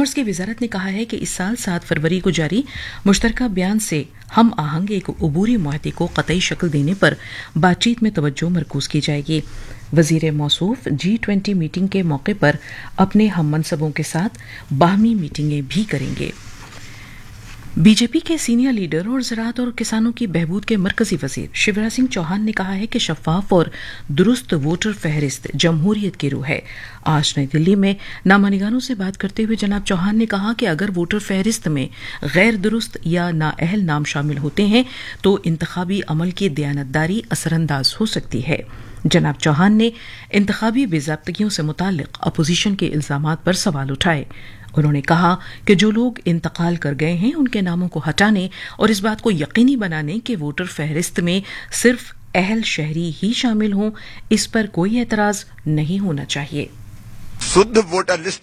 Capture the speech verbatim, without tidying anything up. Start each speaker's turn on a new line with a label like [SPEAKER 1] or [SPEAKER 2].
[SPEAKER 1] Commerce की वजारत ने कहा है कि इस साल सात फरवरी को जारी मुश्तरका बयान से हम आहंग एक अबूरी मुआहदे को कतई शक्ल देने पर बातचीत में तवज्जो मरकूज की जाएगी। वजीर मौसूफ जी ट्वेंटी मीटिंग के मौके पर अपने हम मनसबों के साथ बाहमी मीटिंगें भी करेंगे। बीजेपी के सीनियर लीडर और ज़राअत और किसानों की बहबूद के मरकजी वजीर शिवराज सिंह चौहान ने कहा है कि शफाफ और दुरुस्त वोटर फहरिस्त जमहूरियत की रूह है। आज नई दिल्ली में नामानिगारों से बात करते हुए जनाब चौहान ने कहा कि अगर वोटर फहरिस्त में गैर दुरुस्त या नाअहल नाम शामिल होते हैं तो इंतखाबी अमल की दयानतदारी असरअंदाज हो सकती है। जनाब चौहान ने इंतखाबी बेज़ाब्तगियों से मुताल्लिक अपोजिशन के इल्जामात पर सवाल उठाए। उन्होंने कहा कि जो लोग इंतकाल कर गए हैं उनके नामों को हटाने और इस बात को यकीनी बनाने कि वोटर फहरिस्त में सिर्फ अहल शहरी ही शामिल हों, इस पर कोई एतराज नहीं होना चाहिए।
[SPEAKER 2] शुद्ध वोटर लिस्ट